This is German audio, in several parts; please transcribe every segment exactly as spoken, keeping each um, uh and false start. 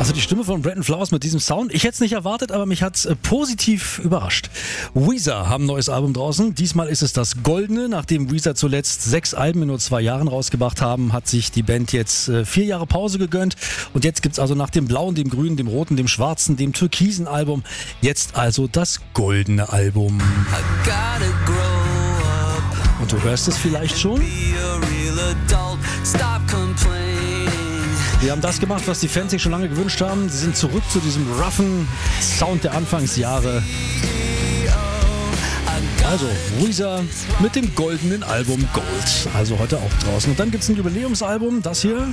Also die Stimme von Brandon Flowers mit diesem Sound, ich hätte es nicht erwartet, aber mich hat es äh, positiv überrascht. Weezer haben ein neues Album draußen. Diesmal ist es das Goldene. Nachdem Weezer zuletzt sechs Alben in nur zwei Jahren rausgebracht haben, hat sich die Band jetzt äh, vier Jahre Pause gegönnt. Und jetzt gibt es also nach dem blauen, dem grünen, dem roten, dem schwarzen, dem türkisen Album jetzt also das Goldene Album. Und du hörst es vielleicht schon. Wir haben das gemacht, was die Fans sich schon lange gewünscht haben. Sie sind zurück zu diesem roughen Sound der Anfangsjahre. Also Weezer mit dem goldenen Album Gold. Also heute auch draußen. Und dann gibt es ein Jubiläumsalbum, das hier.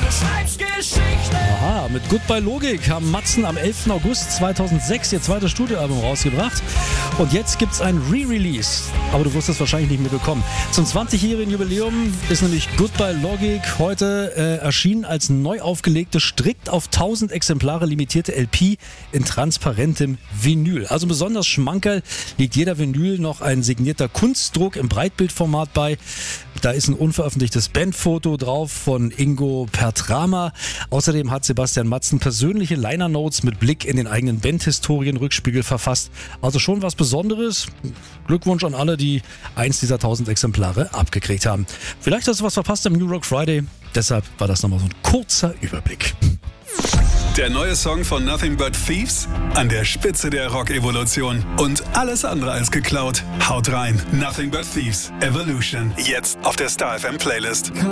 Aha, mit Goodbye Logik haben Matzen am elften August zweitausendsechs ihr zweites Studioalbum rausgebracht. Und jetzt gibt es ein Re-Release. Aber du wirst es wahrscheinlich nicht mehr bekommen. Zum zwanzigjährigen Jubiläum ist nämlich Goodbye Logik heute äh, erschienen als neu aufgelegte, strikt auf tausend Exemplare limitierte L P in transparentem Vinyl. Also besonders schmankerl liegt jeder Vinyl noch ein signierter Kunstdruck im Breitbildformat bei. Da ist ein unveröffentlichtes Bandfoto drauf von Ingo Pertrama. Außerdem hat Sebastian Matzen persönliche Liner-Notes mit Blick in den eigenen Bandhistorien-Rückspiegel verfasst. Also schon was Besonderes. Glückwunsch an alle, die eins dieser tausend Exemplare abgekriegt haben. Vielleicht hast du was verpasst am New Rock Friday. Deshalb war das nochmal so ein kurzer Überblick. Der neue Song von Nothing But Thieves an der Spitze der Rock-Evolution. Und alles andere als geklaut. Haut rein. Nothing But Thieves. Evolution. Jetzt auf der Star F M Playlist.